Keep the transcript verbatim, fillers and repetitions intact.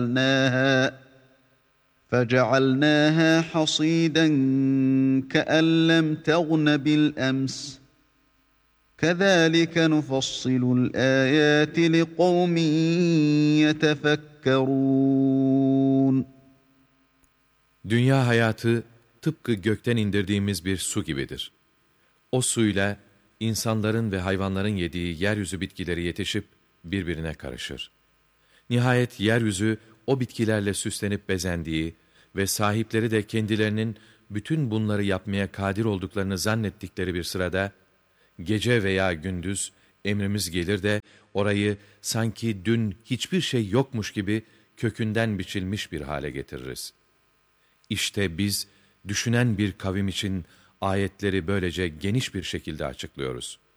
فجعلناها فجعلناها حصيدا كأن لم تغن بالأمس كذلك نفصل الآيات لقوم يتفكرون. Dünya hayatı tıpkı gökten indirdiğimiz bir su gibidir. O suyla insanların ve hayvanların yediği yeryüzü bitkileri yetişip birbirine karışır. Nihayet yeryüzü o bitkilerle süslenip bezendiği ve sahipleri de kendilerinin bütün bunları yapmaya kadir olduklarını zannettikleri bir sırada, gece veya gündüz emrimiz gelir de orayı sanki dün hiçbir şey yokmuş gibi kökünden biçilmiş bir hale getiririz. İşte biz düşünen bir kavim için ayetleri böylece geniş bir şekilde açıklıyoruz.